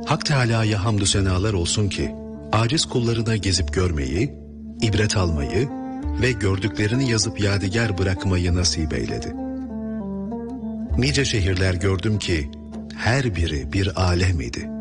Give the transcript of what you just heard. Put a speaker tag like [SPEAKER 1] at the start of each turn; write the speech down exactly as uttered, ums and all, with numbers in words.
[SPEAKER 1] Hak Teâlâ'ya hamdü senalar olsun ki, aciz kullarına gezip görmeyi, ibret almayı ve gördüklerini yazıp yadigar bırakmayı nasip eyledi. Nice şehirler gördüm ki, her biri bir alem idi.